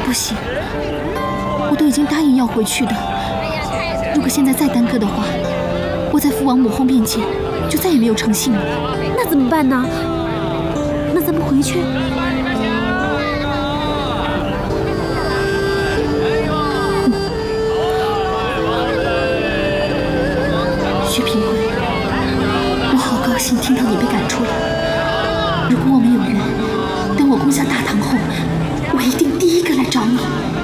不行，我都已经答应要回去的。如果现在再耽搁的话，我在父王母后面前就再也没有诚信了。 那怎么办呢？那咱们回去。 薛平贵，我好高兴听到你被赶出来。如果我们有缘，等我攻下大唐后，我一定第一个来找你。